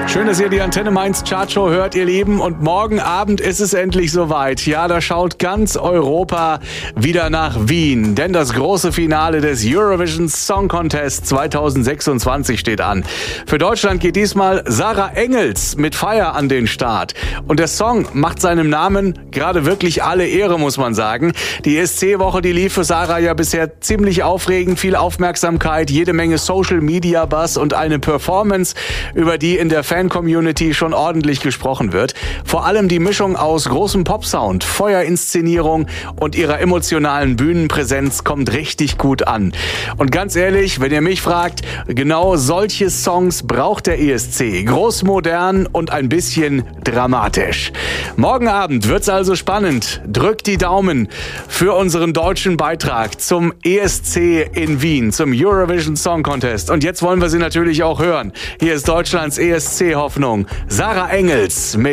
Schön, dass ihr die Antenne Mainz Chartshow hört, ihr Lieben. Und morgen Abend ist es endlich soweit. Ja, da schaut ganz Europa wieder nach Wien. Denn das große Finale des Eurovision Song Contest 2026 steht an. Für Deutschland geht diesmal Sarah Engels mit Fire an den Start. Und der Song macht seinem Namen gerade wirklich alle Ehre, muss man sagen. Die ESC-Woche, die lief für Sarah ja bisher ziemlich aufregend. Viel Aufmerksamkeit, jede Menge Social-Media-Buzz und eine Performance, über die in der Fan-Community schon ordentlich gesprochen wird. Vor allem die Mischung aus großem Popsound, Feuerinszenierung und ihrer emotionalen Bühnenpräsenz kommt richtig gut an. Und ganz ehrlich, wenn ihr mich fragt, genau solche Songs braucht der ESC. Großmodern und ein bisschen dramatisch. Morgen Abend wird's also spannend. Drückt die Daumen für unseren deutschen Beitrag zum ESC in Wien, zum Eurovision Song Contest. Und jetzt wollen wir sie natürlich auch hören. Hier ist Deutschlands ESC-Hoffnung, Sarah Engels mit